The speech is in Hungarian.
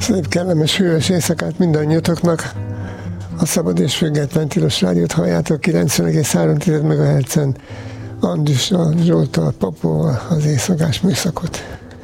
Szép, kellemes, hűvös éjszakát mindannyiatoknak. A Szabad és Független Tilos Rádiót halljátok 90,3 MHz-en. Andrissal, Zsolttal, Papóval az éjszakás műszakot.